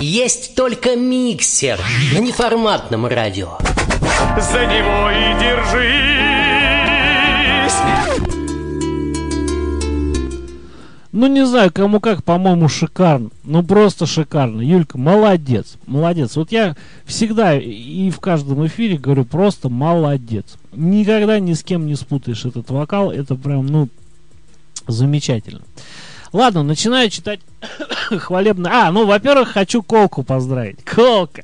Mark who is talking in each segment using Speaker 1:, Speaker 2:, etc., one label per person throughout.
Speaker 1: Есть только миксер на неформатном радио.
Speaker 2: За него и держись.
Speaker 3: Ну, не знаю, кому как, по-моему, шикарно. Ну, просто шикарно. Юлька, молодец. Молодец. Вот я всегда и в каждом эфире говорю, просто молодец. Никогда ни с кем не спутаешь этот вокал. Это прям, ну, замечательно. Ладно, начинаю читать хвалебно. Ну, во-первых, хочу Колку поздравить. Колка.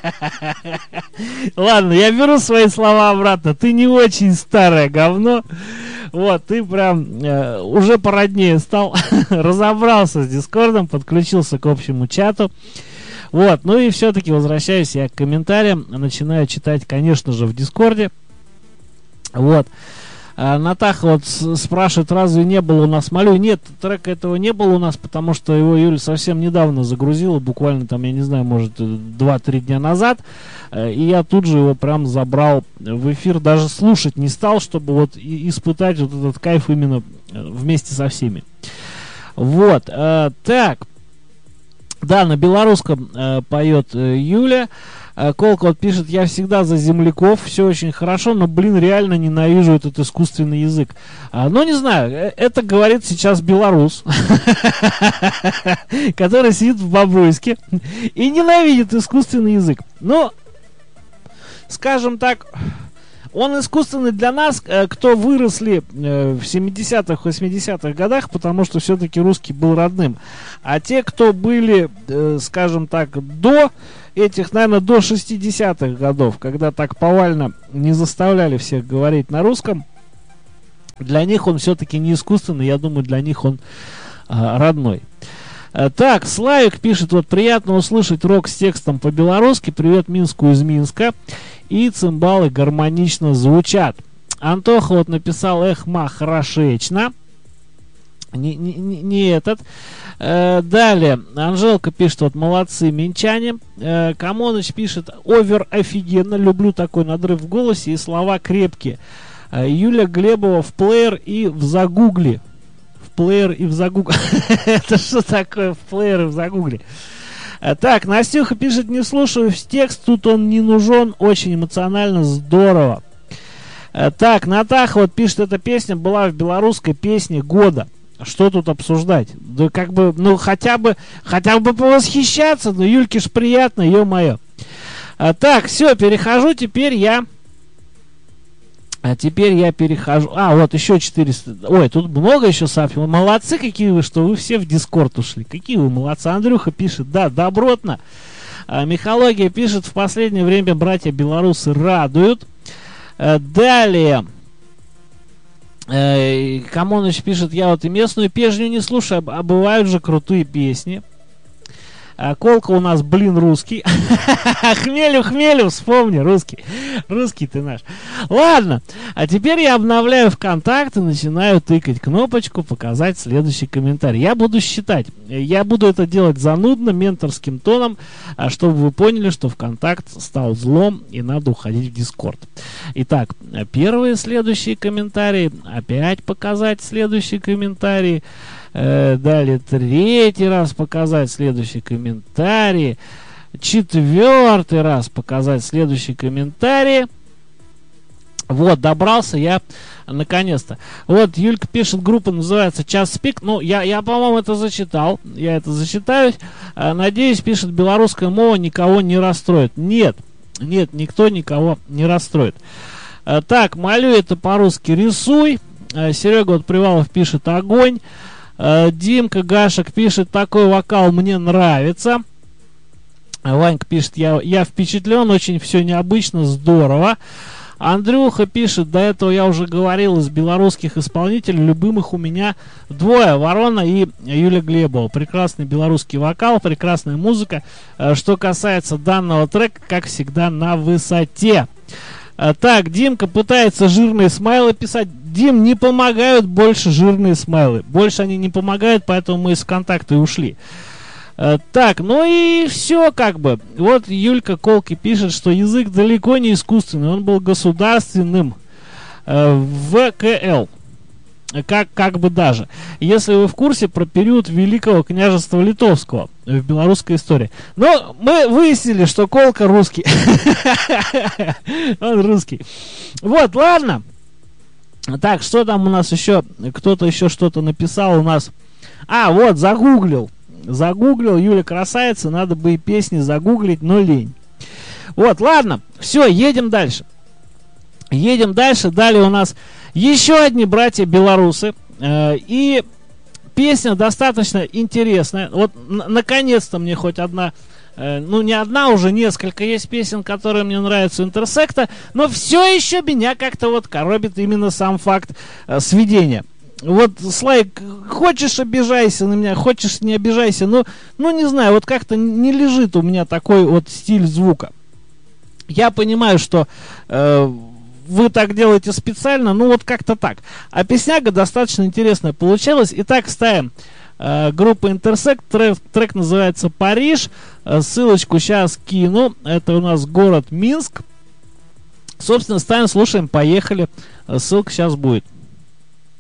Speaker 3: Ладно, я беру свои слова обратно. Ты не очень старое говно. Вот, ты прям уже породнее стал. Разобрался с Дискордом, подключился к общему чату. Вот, ну и все-таки возвращаюсь я к комментариям. Начинаю читать, конечно же, в Дискорде. Вот. Натаха вот спрашивает, разве не было у нас Малюй? Нет, трека этого не было у нас, потому что его Юля совсем недавно загрузила, буквально там, я не знаю, может 2-3 дня назад, и я тут же его прям забрал в эфир, даже слушать не стал, чтобы вот испытать вот этот кайф именно вместе со всеми. Вот, так, да, на белорусском поет Юля. Колка вот пишет, я всегда за земляков, все очень хорошо, но, блин, реально ненавижу этот искусственный язык. Ну, не знаю, это говорит сейчас белорус, который сидит в Бобруйске и ненавидит искусственный язык. Ну, скажем так, он искусственный для нас, кто выросли в 70-х, 80-х годах, потому что все-таки русский был родным. А те, кто были, скажем так, до этих, наверное, до 60-х годов, когда так повально не заставляли всех говорить на русском, для них он все-таки не искусственный, я думаю, для них он родной. Так, Славик пишет, вот приятно услышать рок с текстом по-белорусски. Привет Минску из Минска. И цимбалы гармонично звучат. Антоха вот написал, ма, хорошечно. Не этот. Далее, Анжелка пишет, вот молодцы минчане. Камоныч пишет, овер офигенно, люблю такой надрыв в голосе и слова крепкие. Юля Глебова в плеер и в загугле. Плеер и в загугле. Это что такое в плеер и в загугле? Так, Настюха пишет, не слушаю в текст, тут он не нужен, очень эмоционально, здорово. Так, Натаха вот пишет, эта песня была в белорусской песне года. Что тут обсуждать? Да как бы, ну хотя бы повосхищаться, но Юльке ж приятно, ё-моё. Так, все, перехожу, теперь я перехожу. Вот еще 400. Ой, тут много еще сообщений. Молодцы какие вы, что вы все в Дискорд ушли. Какие вы молодцы. Андрюха пишет, да, добротно. Михология пишет, в последнее время братья белорусы радуют. Далее. Камоныч пишет, я вот и местную песню не слушаю, а бывают же крутые песни. Колка у нас, блин, русский. Хмелю, вспомни, русский ты наш. Ладно, а теперь я обновляю ВКонтакт и начинаю тыкать кнопочку «Показать следующий комментарий». Я буду считать, я буду это делать занудно, менторским тоном, чтобы вы поняли, что ВКонтакт стал злом и надо уходить в Дискорд. Итак, первые следующие комментарии, опять показать следующий комментарий. Далее третий раз показать следующий комментарий, четвертый раз показать следующий комментарий. Вот, добрался я наконец-то. Вот, Юлька пишет, группа называется «Час пик». Ну, я по-моему, это зачитал. Я это зачитаю. Надеюсь, пишет, белорусская мова никого не расстроит. Нет, никто никого не расстроит. Так, молю, это по-русски рисуй. Серега вот Привалов пишет «Огонь». Димка Гашек пишет, такой вокал мне нравится. Ванька пишет, я впечатлен, очень все необычно, здорово. Андрюха пишет, до этого я уже говорил, из белорусских исполнителей любимых у меня двое, Ворона и Юля Глебова. Прекрасный белорусский вокал, прекрасная музыка. Что касается данного трека, как всегда, на высоте. Так, Димка пытается жирные смайлы писать. Дим, не помогают больше жирные смайлы. Больше они не помогают, поэтому мы из ВКонтакта и ушли. Так, ну и все как бы. Вот Юлька Колки пишет, что язык далеко не искусственный. Он был государственным в ВКЛ. как бы даже. Если вы в курсе про период Великого княжества Литовского в белорусской истории. Но мы выяснили, что Колка русский. Он русский. Вот, ладно. Так, что там у нас еще? Кто-то еще что-то написал у нас. Вот, загуглил. Юля красавица, надо бы и песни загуглить, но лень. Вот, ладно, все, едем дальше. Далее у нас еще одни братья-белорусы. И песня достаточно интересная. Вот, наконец-то мне хоть одна... не одна, уже несколько есть песен, которые мне нравятся у Интерсекта. Но все еще меня как-то вот коробит именно сам факт сведения. Вот, Слайк, хочешь обижайся на меня, хочешь не обижайся, но не знаю, вот как-то не лежит у меня такой вот стиль звука. Я понимаю, что вы так делаете специально, вот как-то так. А песняга достаточно интересная получилась. Итак, ставим группа Интерсект, трек называется «Париж», ссылочку сейчас кину, это у нас город Минск. Собственно, ставим, слушаем, поехали, ссылка сейчас будет.